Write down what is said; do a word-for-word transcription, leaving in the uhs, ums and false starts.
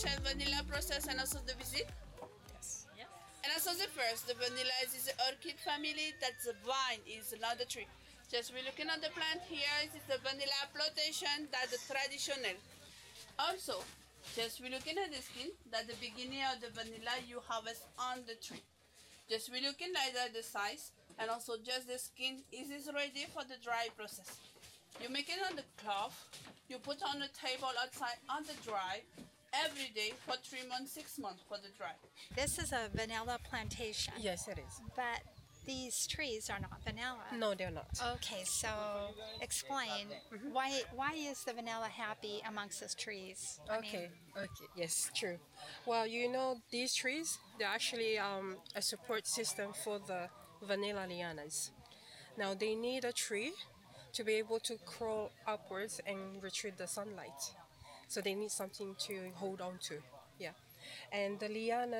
Vanilla process and also the visit. Yes. And also the first, the vanilla is the orchid family. That's the vine is another tree. Just we're looking at the plant here. This is the vanilla plantation. That's the traditional. Also, just we're looking at the skin. That the beginning of the vanilla you harvest on the tree. Just we're looking like that the size and also just the skin. Is this ready for the dry process? You make it on the cloth. You put on the table outside on the dry every day for three months, six months for the dry. This is a vanilla plantation. Yes, it is. But these trees are not vanilla. No, they're not. Okay, so explain mm-hmm. why why is the vanilla happy amongst these trees? I Okay, mean, okay, yes, true. Well, you know, these trees, they're actually um, a support system for the vanilla lianas. Now, they need a tree to be able to crawl upwards and retrieve the sunlight. So they need something to hold on to. Yeah. And the liana